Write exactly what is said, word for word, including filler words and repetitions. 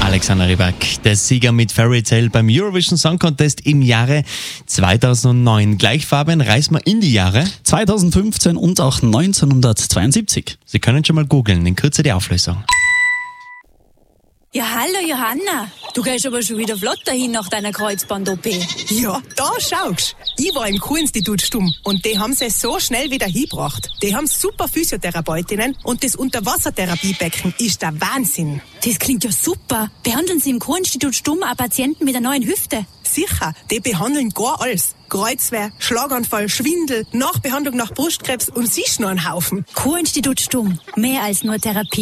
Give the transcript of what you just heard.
Alexander Rybak, der Sieger mit Fairy Tale beim Eurovision Song Contest im Jahre zweitausendneun. Gleich, Fabian, reisen wir in die Jahre zweitausendfünfzehn und auch neunzehnhundertzweiundsiebzig. Sie können schon mal googeln, in Kürze die Auflösung. Ja, hallo Johanna. Du gehst aber schon wieder flott dahin nach deiner Kreuzband-O P. Ja, da schaust. Ich war im Kurinstitut stumm und die haben sie so schnell wieder hingebracht. Die haben super Physiotherapeutinnen und das Unterwassertherapiebecken ist der Wahnsinn. Das klingt ja super. Behandeln Sie im Kurinstitut stumm auch Patienten mit einer neuen Hüfte? Sicher, die behandeln gar alles. Kreuzweh, Schlaganfall, Schwindel, Nachbehandlung nach Brustkrebs und sicher noch einen Haufen. Kurinstitut stumm. Mehr als nur Therapie.